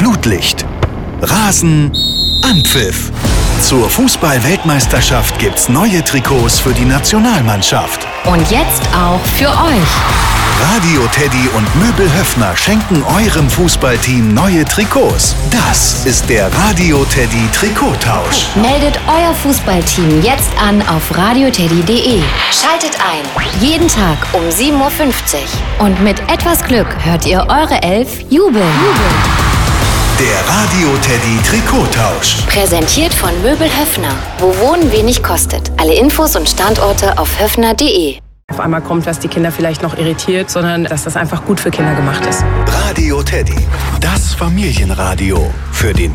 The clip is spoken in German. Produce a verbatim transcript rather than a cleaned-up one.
Flutlicht. Rasen, Anpfiff. Zur Fußball-Weltmeisterschaft gibt's neue Trikots für die Nationalmannschaft. Und jetzt auch für euch. Radio Teddy und Möbel Höffner schenken eurem Fußballteam neue Trikots. Das ist der Radio Teddy Trikottausch. Meldet euer Fußballteam jetzt an auf radioteddy punkt de. Schaltet ein. Jeden Tag um sieben Uhr fünfzig. Und mit etwas Glück hört ihr eure Elf jubeln. Der Radio Teddy Trikottausch. Präsentiert von Möbel Höffner. Wo Wohnen wenig kostet. Alle Infos und Standorte auf höffner punkt de. Auf einmal kommt, was die Kinder vielleicht noch irritiert, sondern dass das einfach gut für Kinder gemacht ist. Radio Teddy, das Familienradio für den